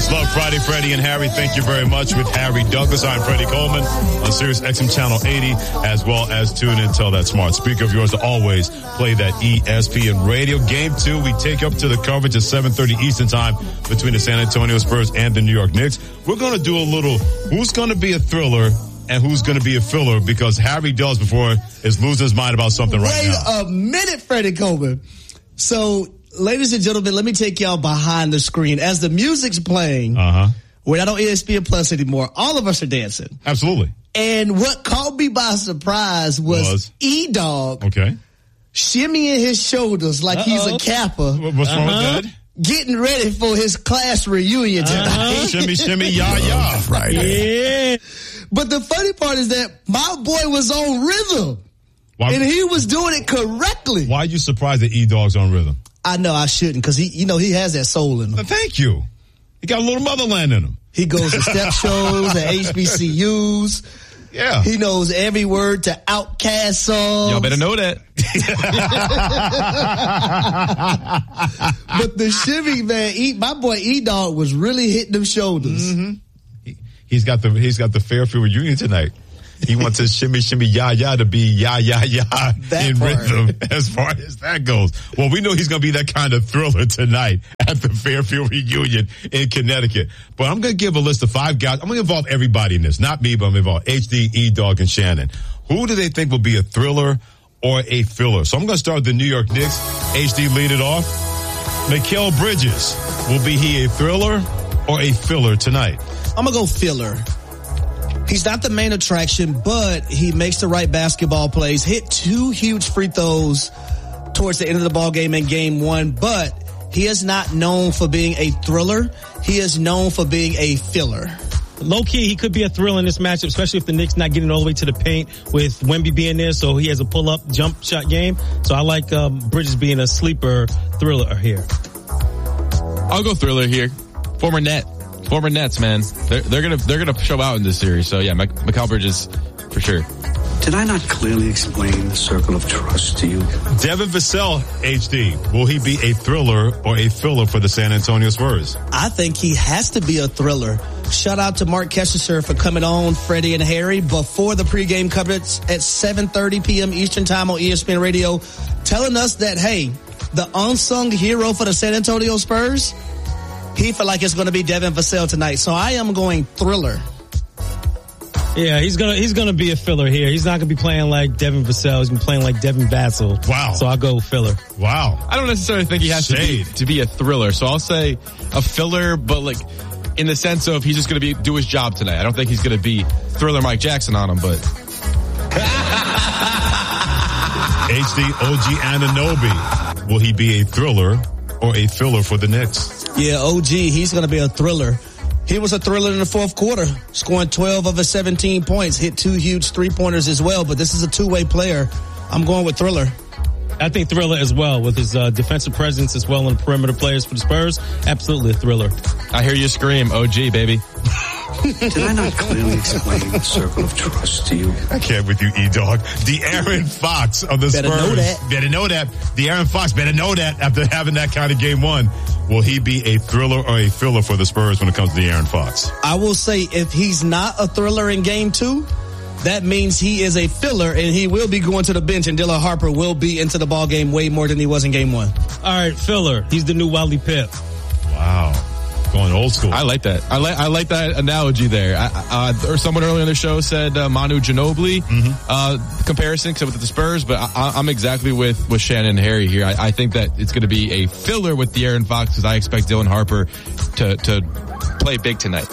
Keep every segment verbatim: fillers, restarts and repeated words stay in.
It's Love Friday, Freddie and Harry. Thank you very much with Harry Douglas. I'm Freddie Coleman on Sirius X M Channel eighty, as well as tune in, tell that smart speaker of yours to always play that E S P N radio. Game two, we take up to the coverage at seven thirty Eastern time between the San Antonio Spurs and the New York Knicks. We're going to do a little, who's going to be a thriller and who's going to be a filler, because Harry Dulles before is losing his mind about something right Wait now. Wait a minute, Freddie Coleman. So, ladies and gentlemen, let me take y'all behind the screen. As the music's playing, uh-huh. we're not on E S P N Plus anymore. All of us are dancing. Absolutely. And what caught me by surprise was, was. E-Dog okay. shimmying his shoulders like Uh-oh. he's a Kappa. What's wrong uh-huh. with that? Getting ready for his class reunion tonight. Uh-huh. Shimmy, shimmy, yah, yah. Friday. Yeah. But the funny part is that my boy was on rhythm. Why, and he was doing it correctly. Why are you surprised that E-Dog's on rhythm? I know I shouldn't, because he, you know, he has that soul in him. Thank you. He got a little motherland in him. He goes to step shows at H B C Us. Yeah. He knows every word to Outkast songs. Y'all better know that. But the shimmy, man, e, my boy E-Dog was really hitting them shoulders. Mm-hmm. He, he's got the he's got the Fairfield reunion tonight. He wants his shimmy, shimmy, yah, yah to be yah, yah, yah that in part. Rhythm as far as that goes. Well, we know he's going to be that kind of thriller tonight at the Fairfield reunion in Connecticut. But I'm going to give a list of five guys. I'm going to involve everybody in this. Not me, but I'm going to involve H D, E-Dog, and Shannon. Who do they think will be a thriller or a filler? So I'm going to start with the New York Knicks. H D lead it off. Mikal Bridges. Will be he a thriller or a filler tonight? I'm going to go filler. He's not the main attraction, but he makes the right basketball plays, hit two huge free throws towards the end of the ball game in game one, but he is not known for being a thriller. He is known for being a filler. Low-key, he could be a thrill in this matchup, especially if the Knicks not getting all the way to the paint with Wemby being there, so he has a pull-up jump shot game. So I like um, Bridges being a sleeper thriller here. I'll go thriller here. Former net. Former Nets, man. They're, they're gonna they're gonna show out in this series. So yeah, Mikal Bridges for sure. Did I not clearly explain the circle of trust to you? Devin Vassell, H D. Will he be a thriller or a filler for the San Antonio Spurs? I think he has to be a thriller. Shout out to Mark Kestecher for coming on, Freddie and Harry, before the pregame coverage at seven thirty p.m. Eastern Time on E S P N Radio, telling us that, hey, the unsung hero for the San Antonio Spurs, he feel like it's going to be Devin Vassell tonight. So I am going thriller. Yeah, he's gonna he's gonna be a filler here. He's not gonna be playing like Devin Vassell. He's gonna be playing like Devin Vassell. Wow. So I'll go filler. Wow. I don't necessarily think he has to be, to be a thriller. So I'll say a filler, but like in the sense of he's just gonna be do his job tonight. I don't think he's gonna be thriller Mike Jackson on him, but H D O G Anunoby. Will he be a thriller or a filler for the Knicks? Yeah, O G, he's going to be a thriller. He was a thriller in the fourth quarter, scoring twelve of his seventeen points, hit two huge three-pointers as well, but this is a two-way player. I'm going with thriller. I think thriller as well, with his uh, defensive presence as well on the perimeter players for the Spurs. Absolutely a thriller. I hear you scream, O G, baby. Did I not clearly explain the circle of trust to you? I can't with you, E-Dog. De'Aaron Fox of the better Spurs. Know that. Better know that. De'Aaron Fox better know that after having that kind of game one. Will he be a thriller or a filler for the Spurs when it comes to De'Aaron Fox? I will say if he's not a thriller in game two, that means he is a filler and he will be going to the bench and Dylan Harper will be into the ball game way more than he was in game one. All right, filler. He's the new Wally Pip. Wow. Going old school. I like that. I like I like that analogy there. I, uh, or someone earlier on the show said uh, Manu Ginobili mm-hmm. uh, comparison because with the Spurs, but I, I'm exactly with, with Shannon and Harry here. I, I think that it's going to be a filler with De'Aaron Fox because I expect Dylan Harper to to play big tonight.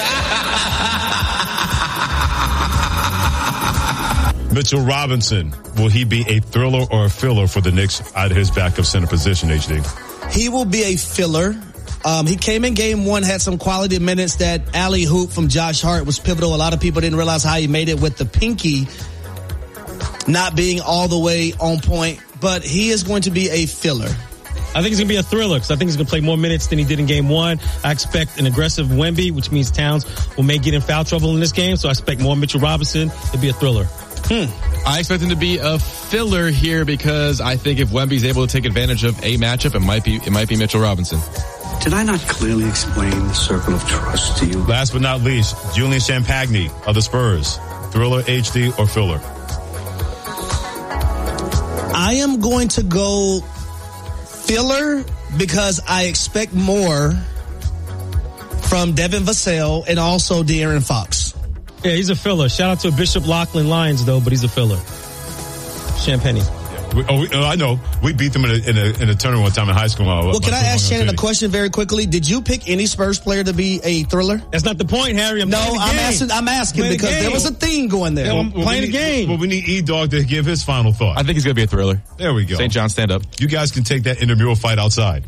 Mitchell Robinson, will he be a thriller or a filler for the Knicks out of his backup center position, H D? He will be a filler. Um, he came in game one, had some quality minutes. That alley hoop from Josh Hart was pivotal. A lot of people didn't realize how he made it with the pinky not being all the way on point, but he is going to be a filler. I think he's going to be a thriller because I think he's going to play more minutes than he did in game one. I expect an aggressive Wemby, which means Towns will may get in foul trouble in this game, so I expect more Mitchell Robinson to be a thriller. Hmm. I expect him to be a filler here because I think if Wemby's able to take advantage of a matchup, it might be it might be Mitchell Robinson. Did I not clearly explain the circle of trust to you? Last but not least, Julian Champagny of the Spurs. Thriller, H D, or filler? I am going to go filler because I expect more from Devin Vassell and also De'Aaron Fox. Yeah, he's a filler. Shout out to Bishop Loughlin Lions, though, but he's a filler. Champagne. We, oh, we, oh, I know. We beat them in a, in a, in a tournament one time in high school. Well, can I ask Shannon a question very quickly? Did you pick any Spurs player to be a thriller? That's not the point, Harry. I'm no, I'm game. asking. I'm asking playing because the there was a theme going there. Yeah, I'm well, playing we the need, game. Well, we need E-Dog to give his final thought. I think he's going to be a thriller. There we go. Saint John, stand up. You guys can take that intramural fight outside.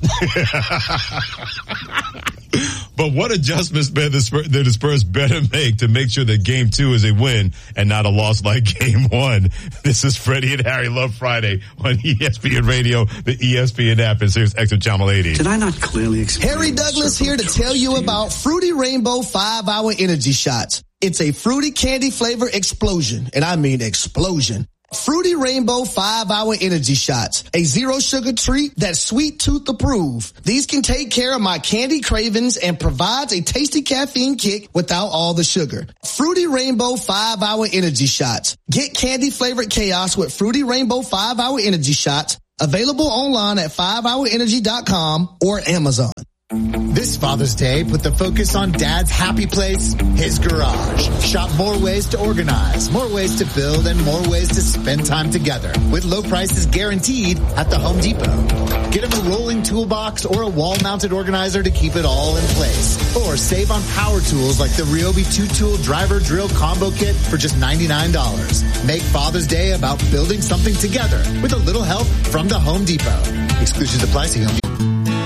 But what adjustments did the Spurs better make to make sure that game two is a win and not a loss like game one? This is Freddie and Harry Love Friday on E S P N Radio, the E S P N app, and Sirius X M Channel eighty. Did I not clearly explain? Harry Douglas here to tell you about Fruity Rainbow five hour Energy Shots. It's a fruity candy flavor explosion, and I mean explosion. Fruity Rainbow five hour Energy Shots, a zero sugar treat that's sweet tooth approved. These can take care of my candy cravings and provides a tasty caffeine kick without all the sugar. Fruity Rainbow five hour Energy Shots. Get candy flavored chaos with Fruity Rainbow five hour Energy Shots. Available online at five hour energy dot com or Amazon. This Father's Day, put the focus on Dad's happy place, his garage. Shop more ways to organize, more ways to build, and more ways to spend time together. With low prices guaranteed at the Home Depot. Get him a rolling toolbox or a wall-mounted organizer to keep it all in place. Or save on power tools like the Ryobi two-tool driver drill combo kit for just ninety-nine dollars. Make Father's Day about building something together with a little help from the Home Depot. Exclusions apply. See Home Depot.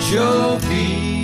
Joby.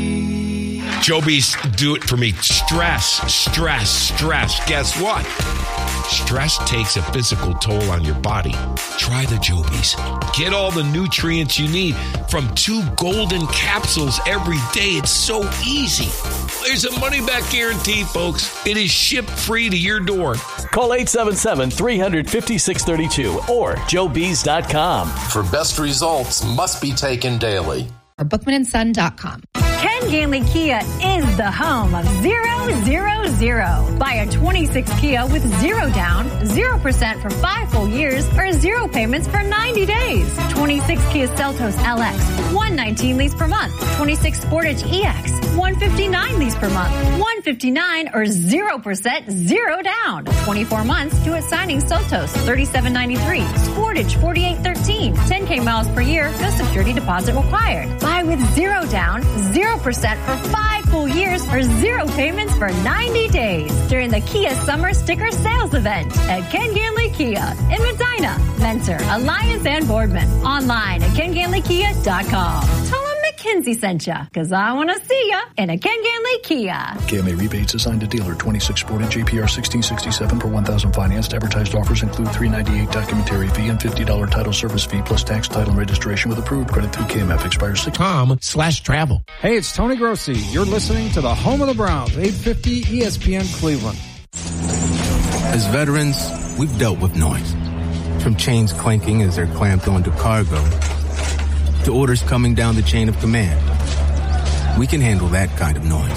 Joby's do it for me. Stress, stress, stress. Guess what? Stress takes a physical toll on your body. Try the Joby's. Get all the nutrients you need from two golden capsules every day. It's so easy. There's a money-back guarantee, folks. It is shipped free to your door. Call eight seven seven, three five six three two or joe bees dot com. For best results, must be taken daily. Or bookman and son dot com. Ken Ganley Kia is the home of zero, zero, zero. Buy a twenty-six Kia with zero down, zero percent for five full years, or zero payments for ninety days. twenty-six Kia Seltos L X, one nineteen lease per month. twenty-six Sportage E X, one fifty-nine lease per month. one fifty-nine or zero percent, zero down. twenty-four months due at signing Seltos, thirty-seven ninety-three. Sportage, forty-eight thirteen. ten K miles per year, no security deposit required. Buy with zero down, zero percent for five full years or zero payments for ninety days during the Kia Summer Sticker Sales Event at Ken Ganley Kia in Medina, Mentor, Alliance, and Boardman. Online at ken ganley kia dot com. Tell them McKinsey sent ya, because I want to see ya in a Ken Ganley Kia. K M A rebates assigned to dealer. twenty-six Sportage J P R sixteen sixty-seven per one thousand financed. Advertised offers include three ninety-eight documentary fee and fifty dollars title service fee plus tax, title, and registration with approved credit through K M F. Expires six. Com slash travel. Hey, it's Tony Grossi. You're listening to the home of the Browns, eight fifty E S P N Cleveland. As veterans, we've dealt with noise. From chains clanking as they're clamped onto cargo, to orders coming down the chain of command. We can handle that kind of noise.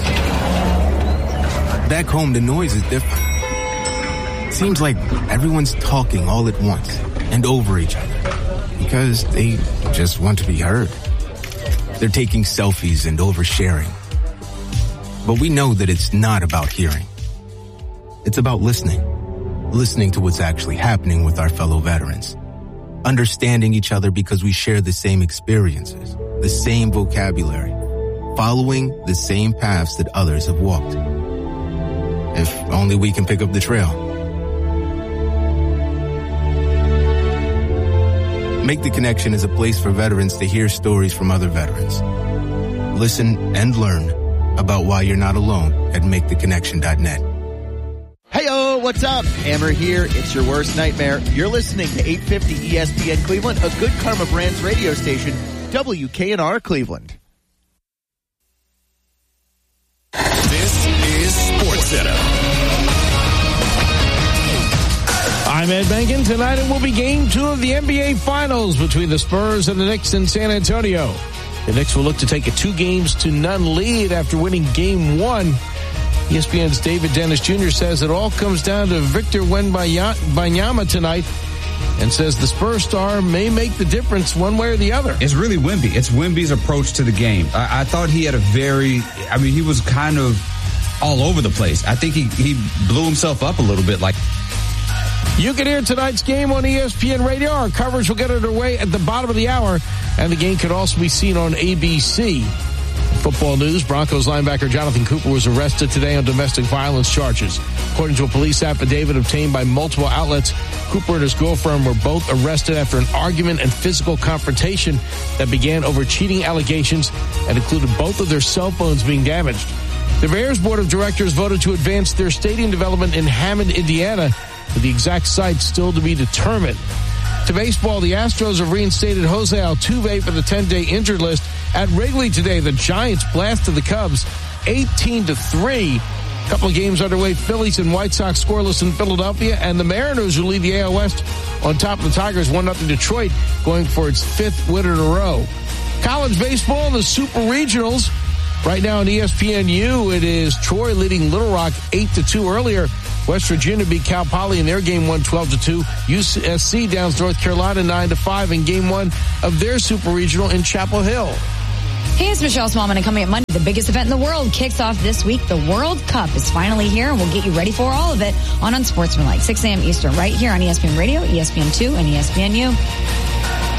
Back home, the noise is different. Seems like everyone's talking all at once and over each other because they just want to be heard. They're taking selfies and oversharing. But we know that it's not about hearing. It's about listening. Listening to what's actually happening with our fellow veterans. Understanding each other because we share the same experiences, the same vocabulary, following the same paths that others have walked. If only we can pick up the trail. Make the Connection is a place for veterans to hear stories from other veterans. Listen and learn about why you're not alone at make the connection dot net. Hey-oh, what's up? Hammer here. It's your worst nightmare. You're listening to eight fifty E S P N Cleveland, a Good Karma Brands radio station, W K N R Cleveland. This is SportsCenter. I I'm Ed Benkin. Tonight it will be game two of the N B A Finals between the Spurs and the Knicks in San Antonio. The Knicks will look to take a two games to none lead after winning game one. E S P N's David Dennis Junior says it all comes down to Victor Wembanyama tonight and says the Spurs star may make the difference one way or the other. It's really Wemby. It's Wemby's approach to the game. I, I thought he had a very, I mean, he was kind of all over the place. I think he, he blew himself up a little bit. Like, you can hear tonight's game on E S P N Radio. Our coverage will get underway at the bottom of the hour, and the game could also be seen on A B C. Football news, Broncos linebacker Jonathan Cooper was arrested today on domestic violence charges. According to a police affidavit obtained by multiple outlets, Cooper and his girlfriend were both arrested after an argument and physical confrontation that began over cheating allegations and included both of their cell phones being damaged. The Bears Board of Directors voted to advance their stadium development in Hammond, Indiana, with the exact site still to be determined. To baseball, the Astros have reinstated Jose Altuve for the ten-day injured list. At Wrigley today, the Giants blasted the Cubs eighteen to three. A couple of games underway. Phillies and White Sox scoreless in Philadelphia, and the Mariners, who lead the A L West on top of the Tigers, one nothing Detroit, going for its fifth win in a row. College baseball, the Super Regionals. Right now on E S P N U, it is Troy leading Little Rock eight to two earlier. West Virginia beat Cal Poly in their game one twelve to two. U S C downs North Carolina nine to five in game one of their Super Regional in Chapel Hill. Hey, it's Michelle Smallman, and coming up Monday, the biggest event in the world kicks off this week. The World Cup is finally here, and we'll get you ready for all of it on Unsportsmanlike, six a.m. Eastern, right here on E S P N Radio, E S P N two, and E S P N U.